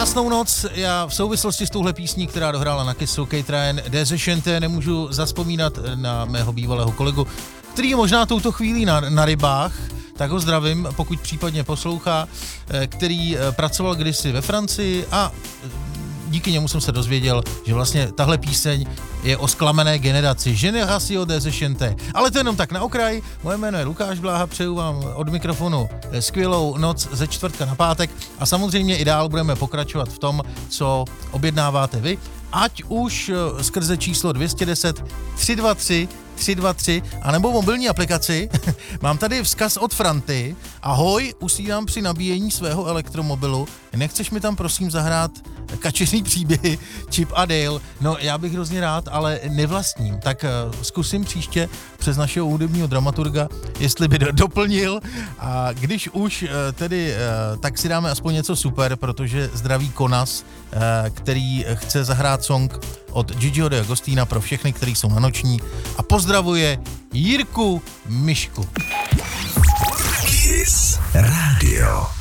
Krásnou noc, já v souvislosti s touhle písní, která dohrála na Kissu, Kate Ryan, Desechente, nemůžu zazpomínat na mého bývalého kolegu, který je možná touto chvílí na rybách, tak ho zdravím, pokud případně poslouchá, který pracoval kdysi ve Francii a díky němu jsem se dozvěděl, že vlastně tahle píseň je o zklamené generaci. Génération Desechente. Ale to jenom tak na okraj. Moje jméno je Lukáš Bláha, přeju vám od mikrofonu skvělou noc ze čtvrtka na pátek a samozřejmě i dál budeme pokračovat v tom, co objednáváte vy, ať už skrze číslo 210 323 323 anebo mobilní aplikaci. Mám tady vzkaz od Franty. Ahoj, usínám při nabíjení svého elektromobilu. Nechceš mi tam prosím zahrát kačeřní příběhy Chip a Dale? No, já bych hrozně rád, ale nevlastním. Tak zkusím příště přes našeho hudebního dramaturga, jestli by doplnil. A když už tedy, tak si dáme aspoň něco super, protože zdraví Konas, který chce zahrát song od Gigiho de Agostina pro všechny, kteří jsou na noční a pozdravuje Jirku Mišku. Kiss Radio.